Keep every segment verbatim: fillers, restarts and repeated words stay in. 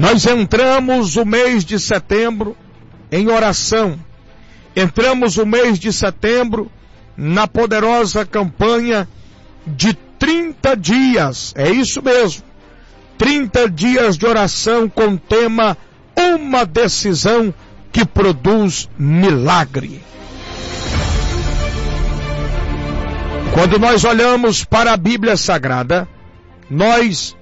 Nós entramos o mês de setembro em oração. Entramos o mês de setembro na poderosa campanha de trinta dias. É isso mesmo. trinta dias de oração com o tema Uma Decisão que Produz Milagre. Quando nós olhamos para a Bíblia Sagrada, nós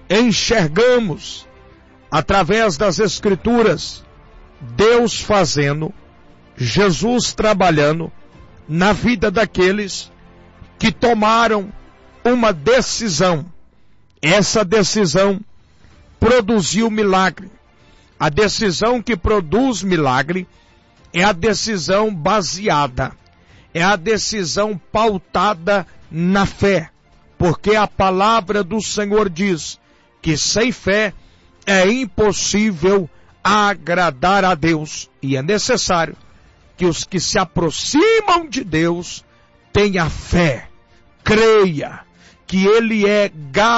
enxergamos, através das Escrituras, Deus fazendo, Jesus trabalhando na vida daqueles que tomaram uma decisão. Essa decisão produziu milagre. A decisão que produz milagre é a decisão baseada, é a decisão pautada na fé. Porque a palavra do Senhor diz que sem fé é impossível agradar a Deus. E é necessário que os que se aproximam de Deus tenham fé, creia que Ele é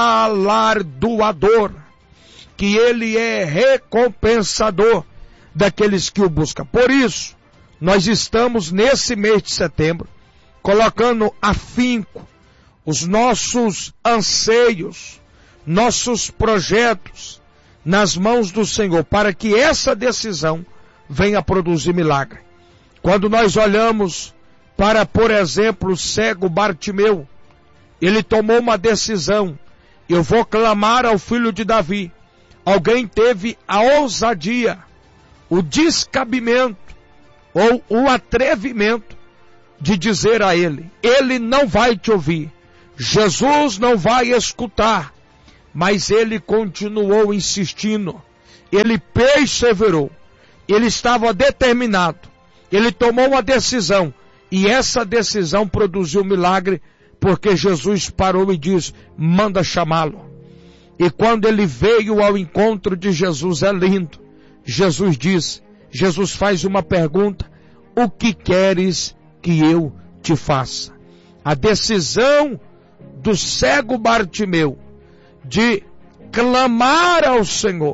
galardoador, que Ele é recompensador daqueles que o buscam. Por isso, nós estamos nesse mês de setembro colocando afinco os nossos anseios, nossos projetos nas mãos do Senhor, para que essa decisão venha produzir milagre. Quando nós olhamos para, por exemplo, o cego Bartimeu, ele tomou uma decisão: eu vou clamar ao filho de Davi. Alguém teve a ousadia, o descabimento ou o atrevimento de dizer a ele: ele não vai te ouvir, Jesus não vai escutar. Mas ele continuou insistindo, ele perseverou, ele estava determinado, ele tomou uma decisão, e essa decisão produziu um milagre, porque Jesus parou e disse: manda chamá-lo. E quando ele veio ao encontro de Jesus, é lindo. Jesus diz, Jesus faz uma pergunta: o que queres que eu te faça? A decisão do cego Bartimeu de clamar ao Senhor,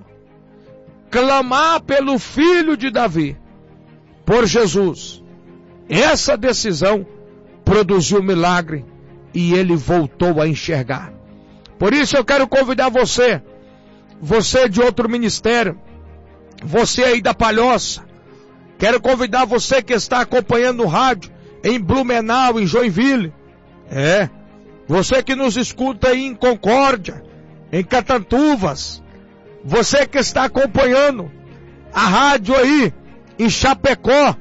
clamar pelo filho de Davi, por Jesus, essa decisão produziu milagre e ele voltou a enxergar. Por isso eu quero convidar você, você de outro ministério, você aí da Palhoça, quero convidar você que está acompanhando o rádio em Blumenau, em Joinville, é, você que nos escuta aí em Concórdia, em Catantuvas, você que está acompanhando a rádio aí em Chapecó,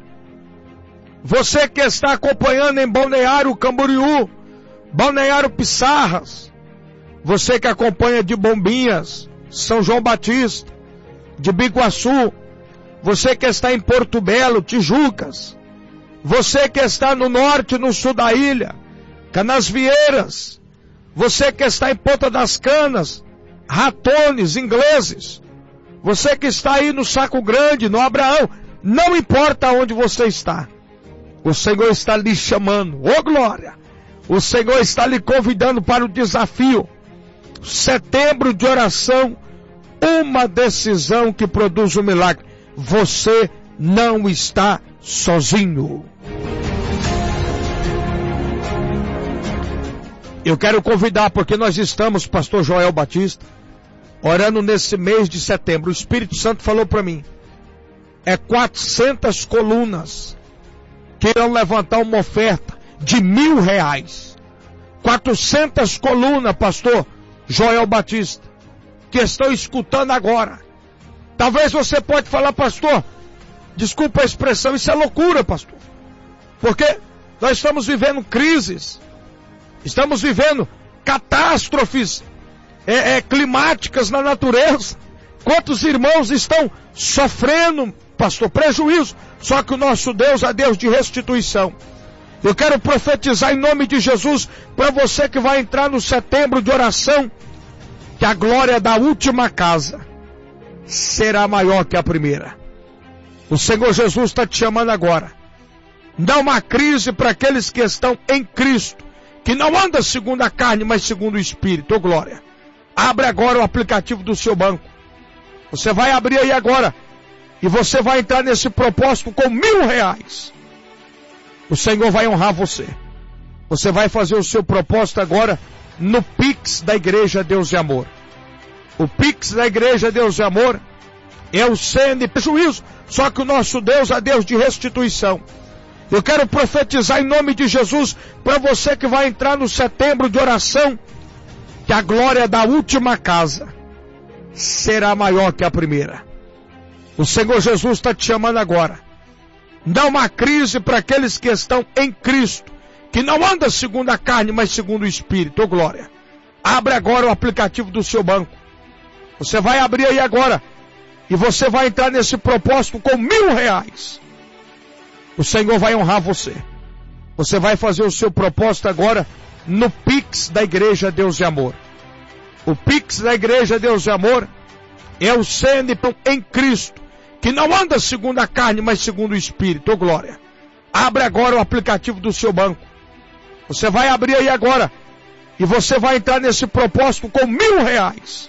você que está acompanhando em Balneário Camboriú, Balneário Pissarras, você que acompanha de Bombinhas, São João Batista, de Biguaçu, você que está em Porto Belo, Tijucas, você que está no norte e no sul da ilha, Canasvieiras, você que está em Ponta das Canas, Ratones, Ingleses, você que está aí no Saco Grande, no Abraão, não importa onde você está, o Senhor está lhe chamando, ô glória, o Senhor está lhe convidando para o desafio, setembro de oração, uma decisão que produz um milagre. Você não está sozinho. Eu quero convidar, porque nós estamos, pastor Joel Batista, orando nesse mês de setembro. O Espírito Santo falou para mim, é quatrocentas colunas que irão levantar uma oferta de mil reais. quatrocentas colunas, pastor Joel Batista, que estão escutando agora. Talvez você pode falar: pastor, desculpa a expressão, isso é loucura, pastor, porque nós estamos vivendo crises, estamos vivendo catástrofes é, é, climáticas na natureza. Quantos irmãos estão sofrendo, pastor, prejuízo? Só que o nosso Deus é Deus de restituição. Eu quero profetizar em nome de Jesus para você que vai entrar no setembro de oração, que a glória da última casa será maior que a primeira. O Senhor Jesus está te chamando agora. Dá uma crise para aqueles que estão em Cristo, que não anda segundo a carne, mas segundo o Espírito. Ô glória. Abre agora o aplicativo do seu banco Você vai abrir aí agora e você vai entrar nesse propósito com mil reais. O Senhor vai honrar você. Você vai fazer o seu propósito agora no Pix da Igreja Deus e Amor. O Pix da Igreja Deus e Amor é o C N P J, só que o nosso Deus é Deus de restituição. Eu quero profetizar em nome de Jesus para você que vai entrar no setembro de oração, que a glória da última casa será maior que a primeira. O Senhor Jesus está te chamando agora. Dá uma crise para aqueles que estão em Cristo, que não anda segundo a carne, mas segundo o Espírito. Ô glória. Abre agora o aplicativo do seu banco. Você vai abrir aí agora e você vai entrar nesse propósito com mil reais. O Senhor vai honrar você. Você vai fazer o seu propósito agora no Pix da Igreja Deus e Amor. O Pix da Igreja Deus e Amor é o C N P em Cristo, que não anda segundo a carne, mas segundo o Espírito. Ô glória. Abre agora o aplicativo do seu banco. Você vai abrir aí agora e você vai entrar nesse propósito com mil reais.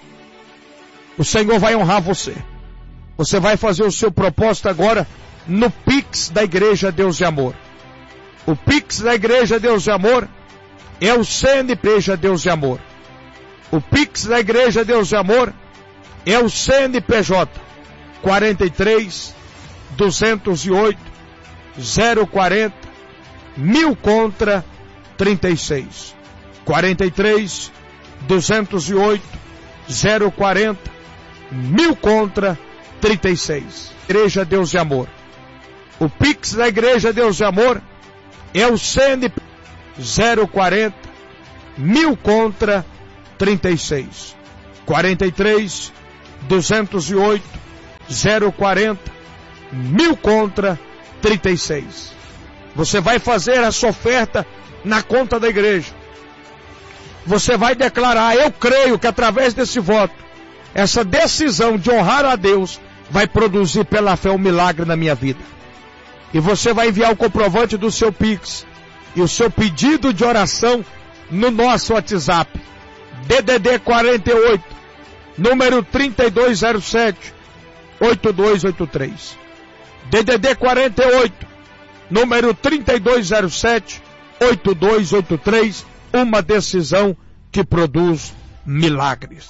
O Senhor vai honrar você. Você vai fazer o seu propósito agora no Pix da Igreja Deus e Amor. O Pix da Igreja Deus e Amor é o C N P J Deus e Amor. O Pix da Igreja Deus e Amor é o C N P J quarenta e três, duzentos e oito, zero quarenta, mil contra trinta e seis. quarenta e três, duzentos e oito, zero quarenta, mil contra trinta e seis. Igreja Deus e Amor. O Pix da Igreja Deus e Amor é o C N P zero quarenta, mil contra trinta e seis. quarenta e três, duzentos e oito, zero quarenta, mil contra trinta e seis. Você vai fazer essa oferta na conta da igreja. Você vai declarar: eu creio que através desse voto, essa decisão de honrar a Deus vai produzir pela fé um milagre na minha vida. E você vai enviar o comprovante do seu Pix e o seu pedido de oração no nosso WhatsApp. D D D quarenta e oito, número trinta e dois zero sete, oito dois oito três. D D D quarenta e oito, número trinta e dois zero sete, oito dois oito três. Uma decisão que produz milagres.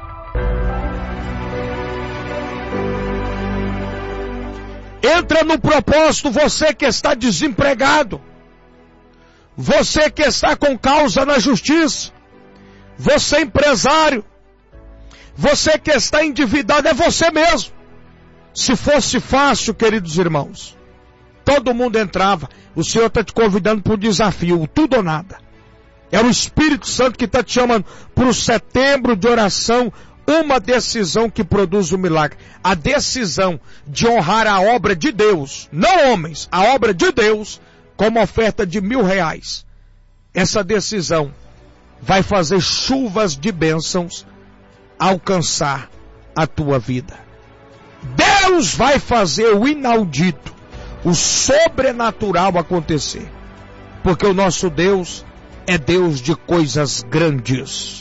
Entra no propósito, você que está desempregado, você que está com causa na justiça, você empresário, você que está endividado, é você mesmo. Se fosse fácil, queridos irmãos, todo mundo entrava. O Senhor está te convidando para o desafio, tudo ou nada. É o Espírito Santo que está te chamando para o setembro de oração, uma decisão que produz um milagre. A decisão de honrar a obra de Deus, não homens, a obra de Deus, com uma oferta de mil reais. Essa decisão vai fazer chuvas de bênçãos alcançar a tua vida. Deus vai fazer o inaudito, o sobrenatural acontecer. Porque o nosso Deus é Deus de coisas grandes.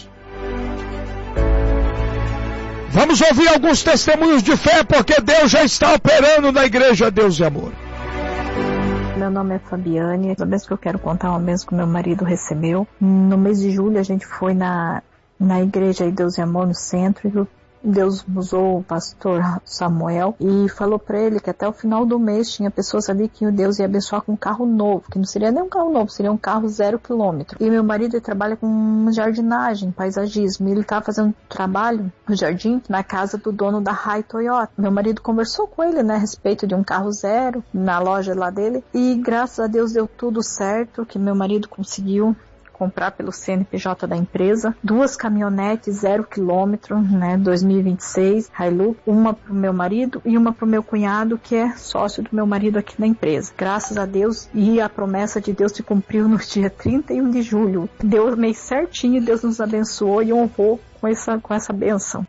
Vamos ouvir alguns testemunhos de fé, porque Deus já está operando na Igreja Deus e Amor. Meu nome é Fabiane. A vez que eu quero contar uma vez que meu marido recebeu. No mês de julho a gente foi na, na Igreja Deus e Amor no centro, e Deus usou o pastor Samuel e falou para ele que até o final do mês tinha pessoas ali que Deus ia abençoar com um carro novo, que não seria nem um carro novo, seria um carro zero quilômetro. E meu marido ele trabalha com jardinagem, paisagismo, e ele estava fazendo trabalho no jardim na casa do dono da Rai Toyota. Meu marido conversou com ele, né, a respeito de um carro zero na loja lá dele, e graças a Deus deu tudo certo, que meu marido conseguiu comprar pelo C N P J da empresa, duas caminhonetes zero quilômetro, né, dois mil e vinte e seis, Hilux, uma pro meu marido e uma pro meu cunhado, que é sócio do meu marido aqui na empresa. Graças a Deus, e a promessa de Deus se cumpriu no dia trinta e um de julho. Deu o mês certinho, Deus nos abençoou e honrou com essa, com essa bênção.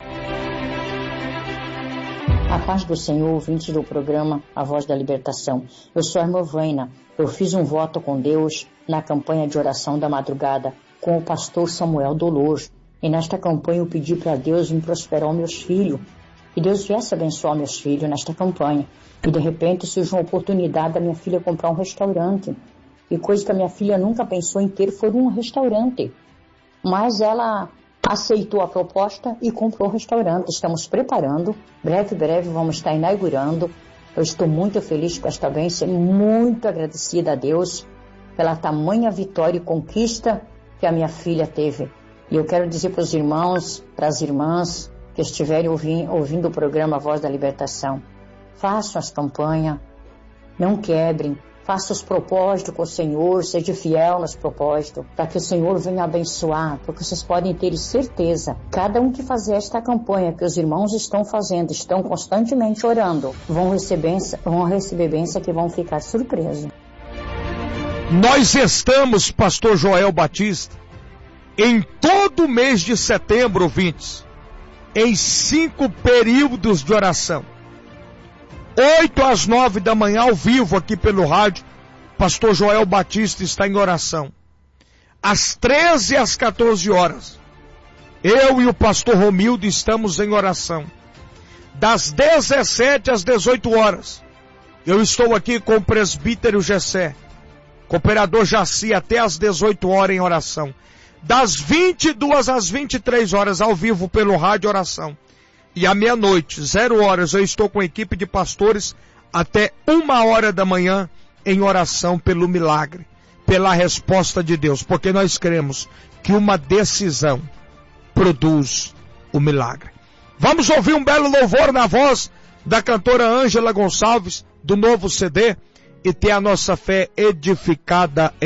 A paz do Senhor, ouvintes do programa A Voz da Libertação. Eu sou a irmã Vaina. Eu fiz um voto com Deus na campanha de oração da madrugada com o pastor Samuel Dolor. E nesta campanha eu pedi para Deus me prosperar os meus filhos. que Deus viesse abençoar meus filhos nesta campanha. E de repente surgiu uma oportunidade da minha filha comprar um restaurante. E coisa que a minha filha nunca pensou em ter foi um restaurante. Mas ela aceitou a proposta e comprou o restaurante. Estamos preparando, breve, breve vamos estar inaugurando. Eu estou muito feliz com esta bênção, muito agradecida a Deus pela tamanha vitória e conquista que a minha filha teve. E eu quero dizer para os irmãos, para as irmãs que estiverem ouvindo, ouvindo o programa Voz da Libertação, façam as campanhas, não quebrem, façam os propósitos com o Senhor, seja fiel nos propósitos, para que o Senhor venha abençoar, porque vocês podem ter certeza, cada um que fazer esta campanha que os irmãos estão fazendo, estão constantemente orando, vão receber, vão receber bênção que vão ficar surpresos. Nós estamos, pastor Joel Batista, em todo o mês de setembro, ouvintes, em cinco períodos de oração. Oito às nove da manhã, ao vivo aqui pelo rádio, pastor Joel Batista está em oração. Às treze às quatorze horas, eu e o pastor Romildo estamos em oração. Das dezessete às dezoito horas, eu estou aqui com o presbítero Gessé, cooperador Jaci, até às dezoito horas em oração. Das vinte e duas às vinte e três horas, ao vivo pelo rádio oração. E à meia-noite, zero horas, eu estou com a equipe de pastores até uma hora da manhã em oração pelo milagre, pela resposta de Deus, porque nós cremos que uma decisão produz o milagre. Vamos ouvir um belo louvor na voz da cantora Ângela Gonçalves, do novo C D, e ter a nossa fé edificada em